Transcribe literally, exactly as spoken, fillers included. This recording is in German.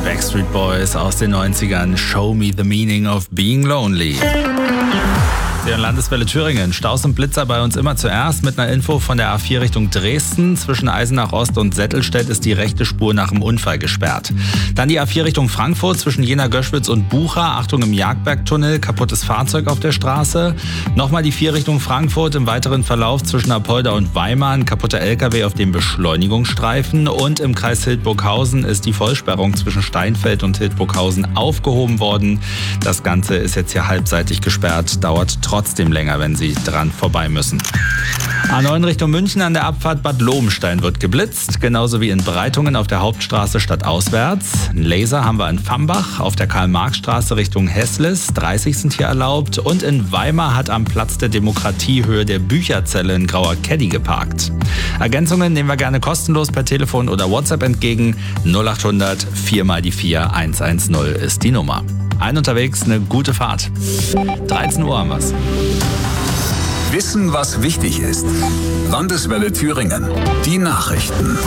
Backstreet Boys aus den neunzigern. Show me the meaning of being lonely. Der Landeswelle Thüringen. Staus und Blitzer bei uns immer zuerst mit einer Info von der A vier Richtung Dresden. Zwischen Eisenach Ost und Settelstedt ist die rechte Spur nach dem Unfall gesperrt. Dann die A vier Richtung Frankfurt zwischen Jena-Göschwitz und Bucha. Achtung im Jagdbergtunnel, kaputtes Fahrzeug auf der Straße. Nochmal die vier Richtung Frankfurt im weiteren Verlauf zwischen Apolda und Weimar. Ein kaputter L K W auf dem Beschleunigungsstreifen. Und im Kreis Hildburghausen ist die Vollsperrung zwischen Steinfeld und Hildburghausen aufgehoben worden. Das Ganze ist jetzt hier halbseitig gesperrt, dauert trotzdem länger, wenn Sie dran vorbei müssen. A neun Richtung München an der Abfahrt Bad Lobenstein wird geblitzt, genauso wie in Breitungen auf der Hauptstraße stadtauswärts. Ein Laser haben wir in Fambach, auf der Karl-Marx-Straße Richtung Hesslis, dreißig sind hier erlaubt. Und in Weimar hat am Platz der Demokratie Höhe der Bücherzelle ein grauer Caddy geparkt. Ergänzungen nehmen wir gerne kostenlos per Telefon oder WhatsApp entgegen. null acht hundert vier mal die vier eins eins null ist die Nummer. Ein unterwegs, eine gute Fahrt. dreizehn Uhr haben wir's. Wissen, was wichtig ist. Landeswelle Thüringen. Die Nachrichten.